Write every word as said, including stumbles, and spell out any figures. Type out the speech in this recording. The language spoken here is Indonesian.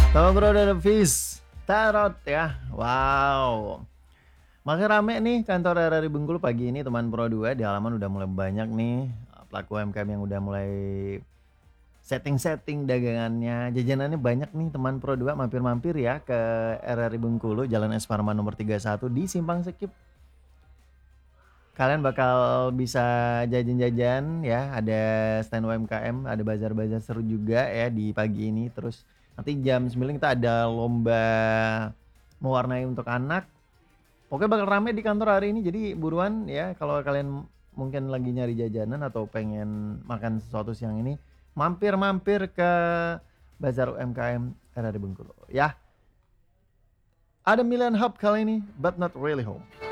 Teman Bro ada Fis, Tarot ya, wow. Makin rame nih kantor R R I Bengkulu pagi ini teman Pro dua, di halaman udah mulai banyak nih pelaku U M K M yang udah mulai setting-setting dagangannya, jajanannya banyak nih teman Pro dua, mampir-mampir ya ke R R I Bengkulu, Jalan Es Parman nomor tiga puluh satu di Simpang Sekip. Kalian bakal bisa jajan-jajan ya, ada stand U M K M, ada bazar-bazar seru juga ya di pagi ini. Terus nanti jam sembilan kita ada lomba mewarnai untuk anak. Pokoknya bakal rame di kantor hari ini, jadi buruan ya kalau kalian mungkin lagi nyari jajanan atau pengen makan sesuatu siang ini, mampir-mampir ke bazar U M K M R R I Bengkulu ya. Ada Milian Hub kali ini, but not really home.